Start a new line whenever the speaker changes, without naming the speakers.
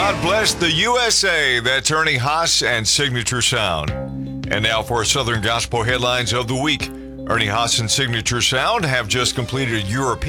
God bless the USA. That's Ernie Haas and Signature Sound. And now for Southern Gospel headlines of the week. Ernie Haas and Signature Sound have just completed a European